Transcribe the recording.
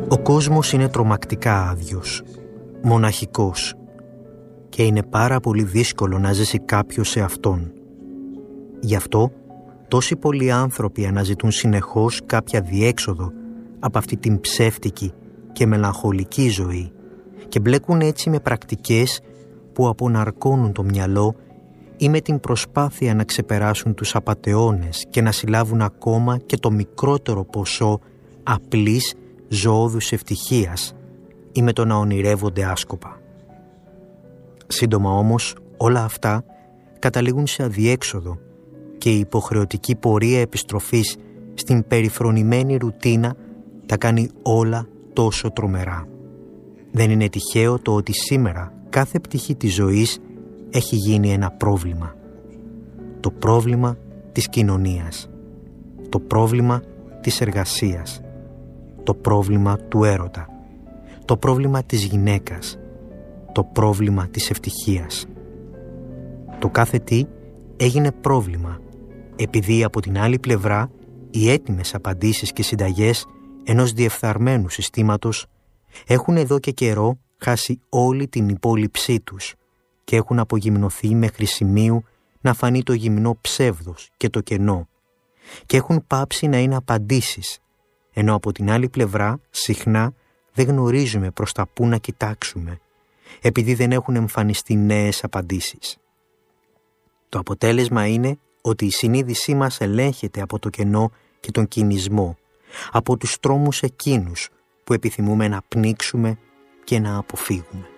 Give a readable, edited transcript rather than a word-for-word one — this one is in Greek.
Ο κόσμος είναι τρομακτικά άδειος, μοναχικός και είναι πάρα πολύ δύσκολο να ζήσει κάποιος σε αυτόν. Γι' αυτό τόσοι πολλοί άνθρωποι αναζητούν συνεχώς κάποια διέξοδο από αυτή την ψεύτικη και μελαγχολική ζωή και μπλέκουν έτσι με πρακτικές που αποναρκώνουν το μυαλό ή με την προσπάθεια να ξεπεράσουν τους απατεώνες και να συλλάβουν ακόμα και το μικρότερο ποσό απλής ζωώδους ευτυχίας ή με το να ονειρεύονται άσκοπα. Σύντομα όμως όλα αυτά καταλήγουν σε αδιέξοδο και η υποχρεωτική πορεία επιστροφής στην περιφρονημένη ρουτίνα τα κάνει όλα τόσο τρομερά. Δεν είναι τυχαίο το ότι σήμερα κάθε πτυχή της ζωής έχει γίνει ένα πρόβλημα. Το πρόβλημα της κοινωνίας, το πρόβλημα της εργασίας, το πρόβλημα του έρωτα, το πρόβλημα της γυναίκας, το πρόβλημα της ευτυχίας. Το κάθε τι έγινε πρόβλημα, επειδή από την άλλη πλευρά οι έτοιμες απαντήσεις και συνταγές ενός διεφθαρμένου συστήματος έχουν εδώ και καιρό χάσει όλη την υπόλοιψή τους και έχουν απογυμνωθεί μέχρι σημείου να φανεί το γυμνό ψεύδος και το κενό και έχουν πάψει να είναι απαντήσεις, ενώ από την άλλη πλευρά συχνά δεν γνωρίζουμε προς τα πού να κοιτάξουμε, επειδή δεν έχουν εμφανιστεί νέες απαντήσεις. Το αποτέλεσμα είναι ότι η συνείδησή μας ελέγχεται από το κενό και τον κινησμό, από τους τρόμους εκείνους που επιθυμούμε να πνίξουμε και να αποφύγουμε.